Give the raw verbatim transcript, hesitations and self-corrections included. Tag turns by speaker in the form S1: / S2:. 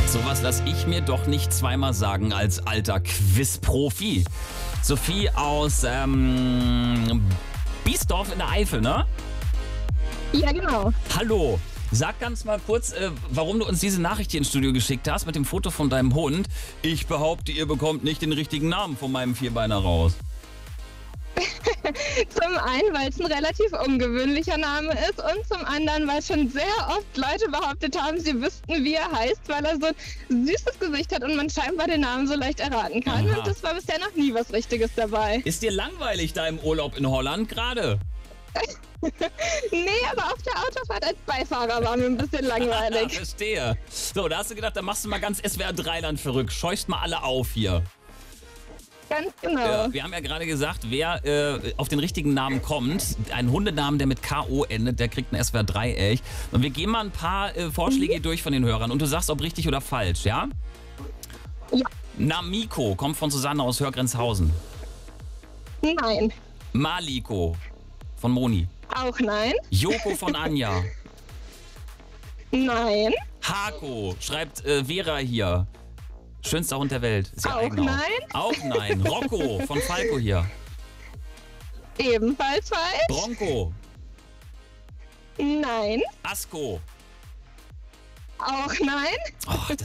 S1: Sowas lasse ich mir doch nicht zweimal sagen als alter Quiz-Profi. Sophie aus ähm, Biesdorf in der Eifel, ne?
S2: Ja, genau.
S1: Hallo. Sag ganz mal kurz, äh, warum du uns diese Nachricht hier ins Studio geschickt hast mit dem Foto von deinem Hund. Ich behaupte, ihr bekommt nicht den richtigen Namen von meinem Vierbeiner raus.
S2: Zum einen, weil es ein relativ ungewöhnlicher Name ist und zum anderen, weil schon sehr oft Leute behauptet haben, sie wüssten, wie er heißt, weil er so ein süßes Gesicht hat und man scheinbar den Namen so leicht erraten kann.
S1: Aha.
S2: Und das war bisher noch nie was Richtiges dabei.
S1: Ist dir langweilig da im Urlaub in Holland gerade?
S2: Nee, aber auf der Autofahrt als Beifahrer war mir ein bisschen langweilig.
S1: Verstehe. So, da hast du gedacht, da machst du mal ganz S W R drei Land verrückt. Scheuchst mal alle auf hier.
S2: Ganz genau.
S1: Ja, wir haben ja gerade gesagt, wer äh, auf den richtigen Namen kommt, ein Hundenamen, der mit K O endet, der kriegt ein S W R drei Elch. Und wir gehen mal ein paar äh, Vorschläge mhm. durch von den Hörern und du sagst, ob richtig oder falsch, ja?
S2: Ja.
S1: Namiko kommt von Susanne aus Hörgrenzhausen.
S2: Nein.
S1: Maliko von Moni.
S2: Auch nein.
S1: Joko von Anja.
S2: Nein.
S1: Hako schreibt äh, Vera hier. Schönster Hund der Welt. Ist ja
S2: Auch
S1: eigener.
S2: nein.
S1: Auch nein. Rocco von Falco hier.
S2: Ebenfalls falsch.
S1: Bronco.
S2: Nein.
S1: Asko.
S2: Auch nein.
S1: Oh,